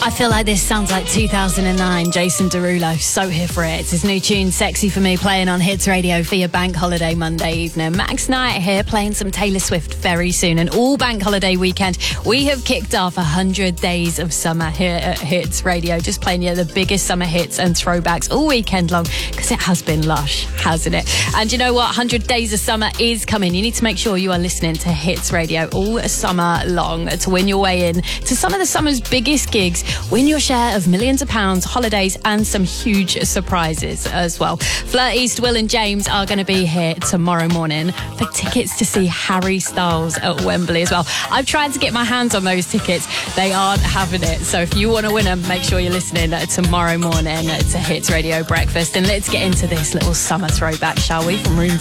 I feel like this sounds like 2009. Jason Derulo, so here for it. It's his new tune, Sexy for Me, playing on Hits Radio for your bank holiday Monday evening. Max Knight here, playing some Taylor Swift very soon. And all bank holiday weekend, we have kicked off 100 days of summer here at Hits Radio. Just playing you the biggest summer hits and throwbacks all weekend long, because it has been lush, hasn't it? And you know what? 100 days of summer is coming. You need to make sure you are listening to Hits Radio all summer long to win your way in to some of the summer's biggest gigs. Win your share of millions of pounds, holidays, and some huge surprises as well. Fleur East, Will and James are going to be here tomorrow morning for tickets to see Harry Styles at Wembley as well. I've tried to get my hands on those tickets. They aren't having it. So if you want to win them, make sure you're listening tomorrow morning to Hits Radio Breakfast. And let's get into this little summer throwback, shall we, from Room